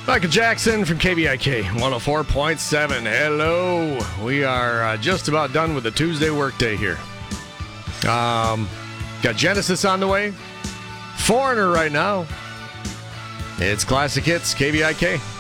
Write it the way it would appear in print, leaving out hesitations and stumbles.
Michael Jackson from KBIK 104.7. Hello. We are just about done with the Tuesday workday here. Got Genesis on the way. Foreigner right now. It's Classic Hits, KBIK.